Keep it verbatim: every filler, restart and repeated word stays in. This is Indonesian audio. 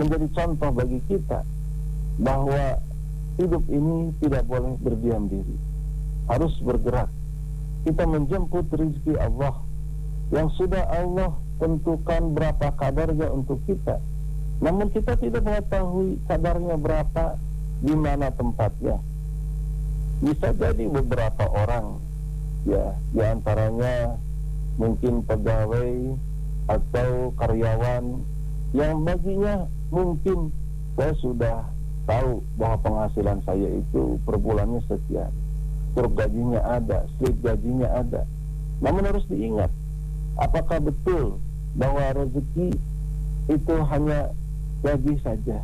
menjadi contoh bagi kita bahwa hidup ini tidak boleh berdiam diri, harus bergerak. Kita menjemput rezeki Allah yang sudah Allah tentukan berapa kadarnya untuk kita. Namun kita tidak mengetahui kadarnya berapa, di mana tempatnya. Bisa jadi beberapa orang, ya, diantaranya mungkin pegawai atau karyawan yang baginya mungkin saya sudah tahu bahwa penghasilan saya itu per bulannya sekian, struk gajinya ada, slip gajinya ada. Namun harus diingat, apakah betul bahwa rezeki itu hanya gaji saja?